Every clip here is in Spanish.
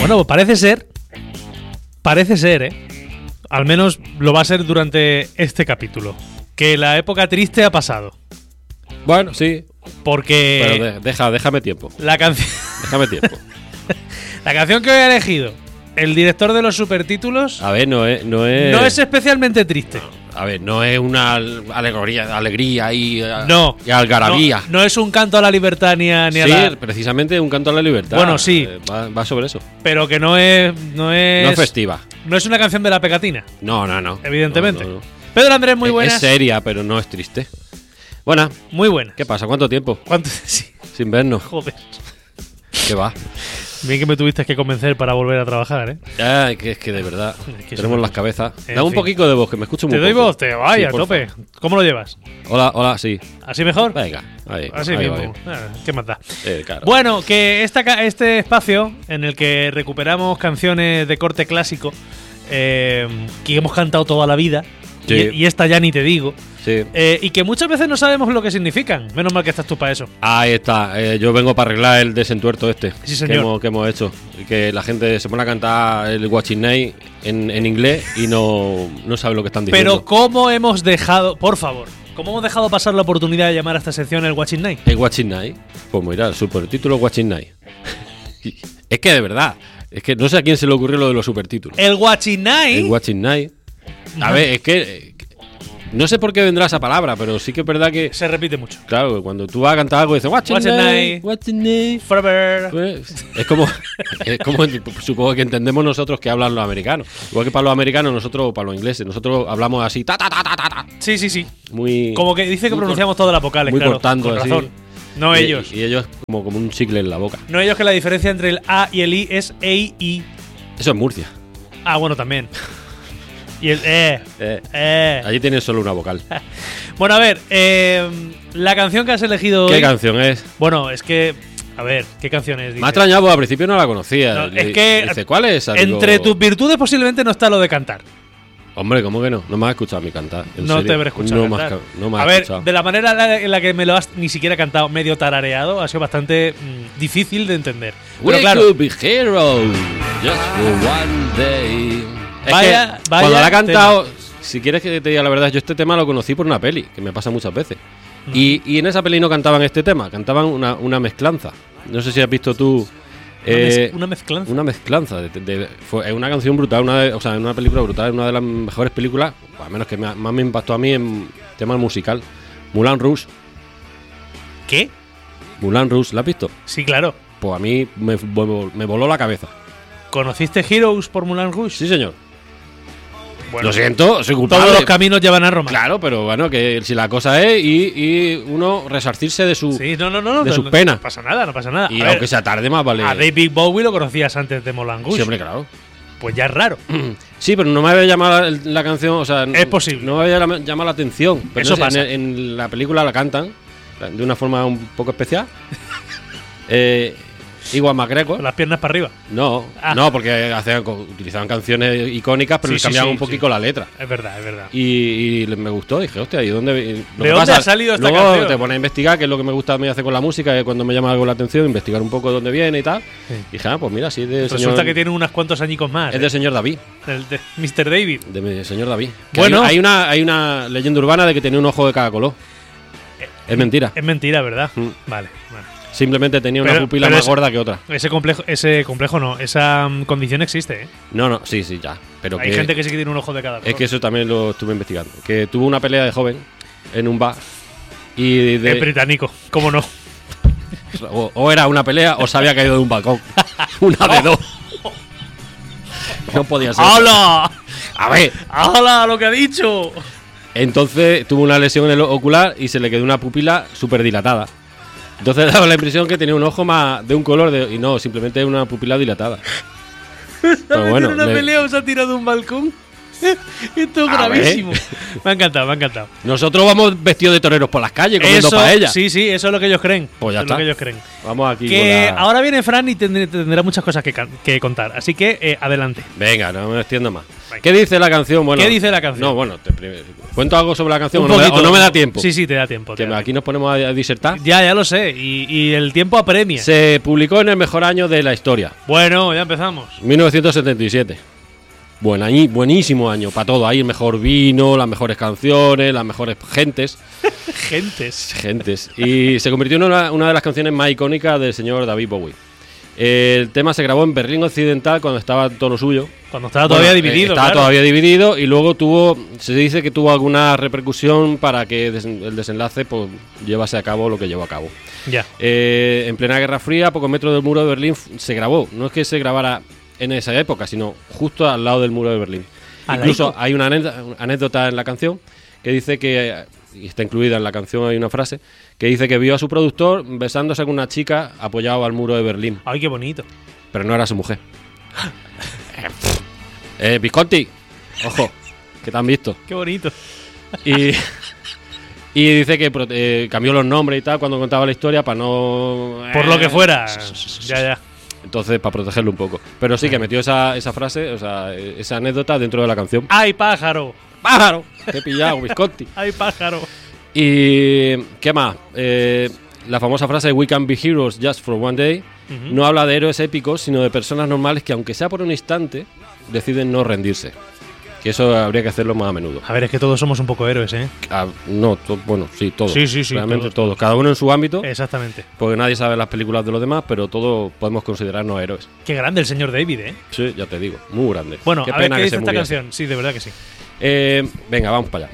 Bueno, pues parece ser, al menos lo va a ser durante este capítulo, que la época triste ha pasado. Bueno, sí. Porque... Pero déjame tiempo. La canción... Déjame tiempo. La canción que hoy he elegido, el director de los supertítulos... A ver, no es especialmente triste. A ver, no es una alegría y algarabía. No es un canto a la libertad ni a la... Sí, precisamente un canto a la libertad. Bueno, sí. Va sobre eso. Pero que no es festiva. No es una canción de la pegatina. No. Evidentemente. No. Pedro Andrés, muy buenas. Es seria, pero no es triste. Buena. Muy buena. ¿Qué pasa? ¿Cuánto tiempo? Sí. Sin vernos. Joder. ¿Qué va? Bien que me tuviste que convencer para volver a trabajar, ¿eh? Es que de verdad, que tenemos las cabezas. En Dame un fin. poquito de voz, que me escucho muy Te doy poco. voz, te vaya, Sí, a tope. favor. ¿Cómo lo llevas? Hola, sí. ¿Así mejor? Venga, ahí. Así ahí mismo. va. ¿Qué más da? Claro. Bueno, que este espacio en el que recuperamos canciones de corte clásico que hemos cantado toda la vida, Sí. y esta ya ni te digo, Sí. y que muchas veces no sabemos lo que significan. Menos mal que estás tú para eso. Ahí está. Yo vengo para arreglar el desentuerto este. Sí, señor. Que hemos hecho. Y que la gente se pone a cantar el Watching Night en inglés y no sabe lo que están diciendo. Pero ¿cómo hemos dejado, por favor, cómo hemos dejado pasar la oportunidad de llamar a esta sección el Watching Night? El Watching Night. Pues mira, el supertítulo Watching Night. Es que de verdad. Es que no sé a quién se le ocurrió lo de los supertítulos. El Watching Night. El Watching Night. A ver, es que no sé por qué vendrá esa palabra, pero sí que es verdad que, Se repite mucho. claro, cuando tú vas a cantar algo dices Watching Night, Watching Night. Forever. Pues, es como supongo que entendemos nosotros que hablan los americanos. Igual que para los americanos, nosotros, para los ingleses, nosotros hablamos así, ta. Sí. Muy. Como que dice que muy pronunciamos todas las vocales, muy claro. cortando, con así. razón. No y, ellos. Y ellos como un chicle en la boca. No ellos, que la diferencia entre el A y el I es E y I. Eso es Murcia. Ah, bueno, también. Y el Allí tienes solo una vocal. Bueno, a ver, la canción que has elegido ¿Qué hoy. canción es? Bueno, es que. A ver, ¿qué canción es? Me ha extrañado, porque al principio no la conocía. No, es que. Dice, ¿cuál es esa? Entre Digo, tus virtudes posiblemente no está lo de cantar. Hombre, ¿cómo que no? No me has escuchado a mí cantar. ¿En No serio? te habré escuchado No cantar. no me has A ver, escuchado. de la manera en la que me lo has ni siquiera cantado, medio tarareado, ha sido bastante difícil de entender. Pero We claro, could be heroes just for one day. Es Vaya- que vaya cuando la ha cantado, si quieres que te diga la verdad, yo este tema lo conocí por una peli, que me pasa muchas veces. Y en esa peli no cantaban este tema, cantaban una mezclanza. No sé si has visto tú. una mezclanza. Una mezclanza. Es una canción brutal, una película brutal, una de las mejores películas, al menos que más me impactó a mí en tema musical. Moulin Rouge. ¿Qué? Moulin Rouge, ¿la has visto? Sí, claro. Pues a mí me voló la cabeza. ¿Conociste Heroes por Moulin Rouge? Sí, señor. Bueno, Lo siento, soy culpable. todos los caminos llevan a Roma. Claro, pero bueno, que si la cosa es y uno resarcirse de su Sí, no, de sus penas. No pasa nada, no pasa nada. y A ver, aunque sea tarde más vale. a David Bowie lo conocías antes de Moulin Rouge. Sí, hombre, claro. Pues ya es raro. Sí, pero no me había llamado la canción, o sea, Es posible. No me había llamado la atención. Pero Eso no sé, pasa. en la película la cantan de una forma un poco especial. Igual McGregor. Con las piernas para arriba. No, Ah. no, porque utilizaban canciones icónicas, pero Sí, les sí, cambiaban sí, un poquito la letra. Es verdad, es verdad. Y me gustó, dije, hostia, ¿y dónde? Lo ¿De que dónde ha salido esta luego canción? te pones a investigar, que es lo que me gusta a mí hacer con la música, que cuando me llama algo la atención, investigar un poco de dónde viene y tal. Sí. Y dije, pues mira, sí, es de Resulta señor, que tiene unos cuantos añicos más. es del señor David, El de Mr. David. de mi señor David. Que Bueno. hay una leyenda urbana de que tenía un ojo de cada color. Es mentira. Es mentira, ¿verdad? Mm. Vale, bueno. Simplemente tenía una Pero- pupila pero más es- gorda que otra. Ese complejo no, esa condición existe, ¿eh? No, sí, ya. Pero Hay gente que sí que tiene un ojo de cada color. es que eso también lo estuve investigando. Que tuvo una pelea de joven en un bar y Es británico, ¿cómo no? o era una pelea o se había caído de un balcón. Una de dos. No podía ser. ¡Hala! A ver. ¡Hala! ¡Lo que ha dicho! Entonces tuvo una lesión en el ocular y se le quedó una pupila súper dilatada. Entonces daba la impresión que tenía un ojo más de un color y no, simplemente una pupila dilatada. Pero bueno, ¿En una pelea os ha tirado de un balcón? Esto es A ver. gravísimo. Me ha encantado. Nosotros vamos vestidos de toreros por las calles comiendo Eso, paella. sí, eso es lo que ellos creen. Pues ya Eso es está. lo que ellos creen. Vamos aquí Que con la... ahora viene Fran y tendrá muchas cosas que contar. Así que adelante. Venga, no me extiendo más. Venga. ¿Qué dice la canción? Bueno, ¿Qué dice la canción? No, bueno, ¿cuento algo sobre la canción Un o poquito. no me da tiempo? Sí, te da tiempo. Que aquí nos ponemos a disertar. Ya lo sé. Y el tiempo apremia. Se publicó en el mejor año de la historia, Bueno, ya empezamos. 1977. Buenísimo año para todo. Ahí el mejor vino, las mejores canciones, las mejores gentes. Gentes. Y se convirtió en una de las canciones más icónicas del señor David Bowie. El tema se grabó en Berlín Occidental cuando estaba todo lo suyo. Cuando estaba todavía dividido. Estaba claro. todavía dividido y luego se dice que tuvo alguna repercusión para que el desenlace pues llevase a cabo lo que llevó a cabo. Ya. En plena Guerra Fría, a pocos metros del muro de Berlín se grabó. No es que se grabara en esa época, sino justo al lado del muro de Berlín. Incluso hay una anécdota en la canción que dice que, y está incluida en la canción, hay una frase, que dice que vio a su productor besándose con una chica apoyado al muro de Berlín. Ay, qué bonito. Pero no era su mujer. Visconti, ojo, que te han visto. Qué bonito. Y dice que cambió los nombres y tal cuando contaba la historia para no... Por lo que fuera. Ya. Entonces, para protegerlo un poco. Pero sí que metió esa frase, o sea, esa anécdota dentro de la canción. ¡Ay, pájaro! ¡Pájaro! Te he pillado, Visconti. ¡Ay, pájaro! Y... ¿qué más? La famosa frase We can be heroes just for one day no habla de héroes épicos, sino de personas normales que, aunque sea por un instante, deciden no rendirse. Que eso habría que hacerlo más a menudo. A ver, es que todos somos un poco héroes, ¿eh? Bueno, sí, todos. Sí, Realmente todos. Cada uno en su ámbito. Exactamente. Porque nadie sabe las películas de los demás, pero todos podemos considerarnos héroes. Qué grande el señor David, ¿eh? Sí, ya te digo. Muy grande. Bueno, qué a ver pena qué que dice se esta muriese. canción. Sí, de verdad que sí. Venga, vamos para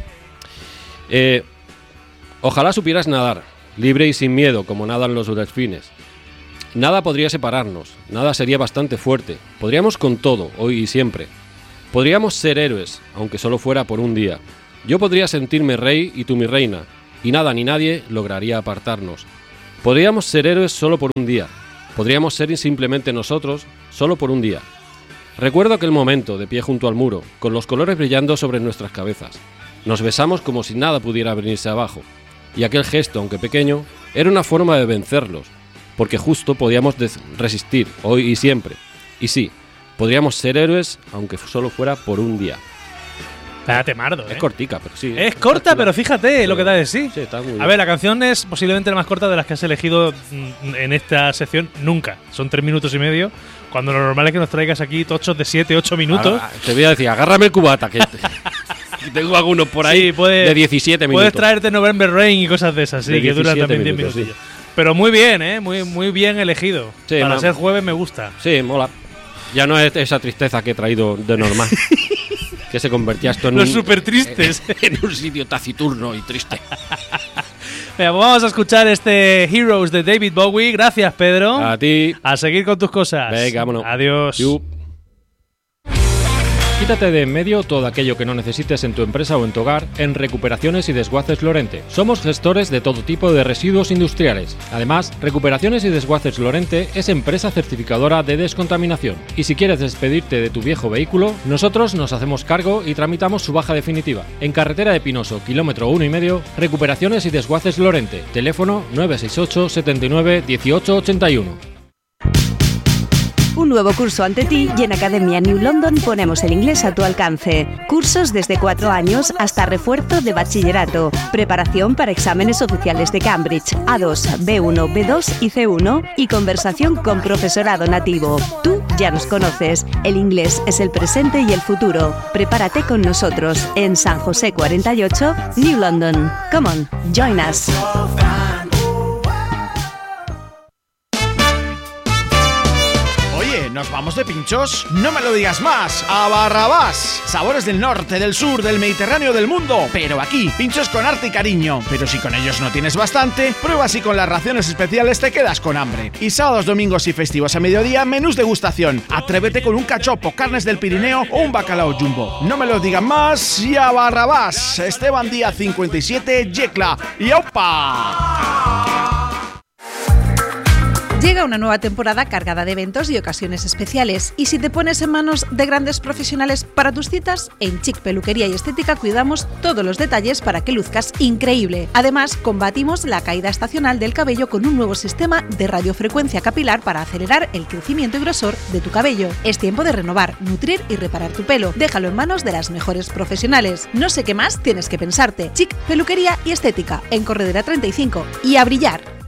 allá. Ojalá supieras nadar, libre y sin miedo, como nadan los delfines. Nada podría separarnos, nada sería bastante fuerte. Podríamos con todo, hoy y siempre. Podríamos ser héroes, aunque solo fuera por un día. Yo podría sentirme rey y tú mi reina, y nada ni nadie lograría apartarnos. Podríamos ser héroes solo por un día. Podríamos ser simplemente nosotros, solo por un día. Recuerdo aquel momento, de pie junto al muro, con los colores brillando sobre nuestras cabezas. Nos besamos como si nada pudiera venirse abajo. Y aquel gesto, aunque pequeño, era una forma de vencerlos, porque justo podíamos resistir, hoy y siempre. Y sí, podríamos ser héroes, aunque solo fuera por un día. Espérate, Mardo, ¿eh? Es cortica, pero sí. Es corta, pero fíjate lo que da de sí. Sí, está muy bien. A ver, la canción es posiblemente la más corta de las que has elegido en esta sección nunca. Son 3 minutos y medio, cuando lo normal es que nos traigas aquí tochos de 7, 8 minutos. Ahora, te voy a decir, agárrame el cubata, que tengo algunos por ahí Sí, de 17 minutos. Puedes traerte November Rain y cosas de esas, sí, De que duran 17 también 10 minutos, minutillos. Pero muy bien, ¿eh? Muy bien elegido. Sí, Para no. ser jueves me gusta. Sí, mola. Ya no es esa tristeza que he traído de normal. Que se convertía esto en Los súper tristes. en un sitio taciturno y triste. Venga, pues vamos a escuchar este Heroes de David Bowie. Gracias, Pedro. A ti. A seguir con tus cosas. Venga, vámonos. Adiós. Yup. Quítate de en medio todo aquello que no necesites en tu empresa o en tu hogar en Recuperaciones y Desguaces Lorente. Somos gestores de todo tipo de residuos industriales. Además, Recuperaciones y Desguaces Lorente es empresa certificadora de descontaminación. Y si quieres despedirte de tu viejo vehículo, nosotros nos hacemos cargo y tramitamos su baja definitiva. En carretera de Pinoso, kilómetro 1,5, Recuperaciones y Desguaces Lorente. Teléfono 968 79 18 81. Un nuevo curso ante ti y en Academia New London ponemos el inglés a tu alcance. Cursos desde 4 años hasta refuerzo de bachillerato. Preparación para exámenes oficiales de Cambridge, A2, B1, B2 y C1 y conversación con profesorado nativo. Tú ya nos conoces. El inglés es el presente y el futuro. Prepárate con nosotros en San José 48, New London. Come on, join us. ¿Nos vamos de pinchos? No me lo digas más. ¡A Barrabás! Sabores del norte, del sur, del Mediterráneo, del mundo. Pero aquí, pinchos con arte y cariño. Pero si con ellos no tienes bastante, prueba si con las raciones especiales te quedas con hambre. Y sábados, domingos y festivos a mediodía, menús degustación. Atrévete con un cachopo, carnes del Pirineo o un bacalao jumbo. No me lo digan más. Y a Barrabás. Esteban Díaz 57, Yecla. ¡Y ¡opa! Llega una nueva temporada cargada de eventos y ocasiones especiales, y si te pones en manos de grandes profesionales para tus citas, en Chic Peluquería y Estética cuidamos todos los detalles para que luzcas increíble. Además, combatimos la caída estacional del cabello con un nuevo sistema de radiofrecuencia capilar para acelerar el crecimiento y grosor de tu cabello. Es tiempo de renovar, nutrir y reparar tu pelo. Déjalo en manos de las mejores profesionales. No sé qué más tienes que pensarte. Chic Peluquería y Estética, en Corredera 35. Y a brillar.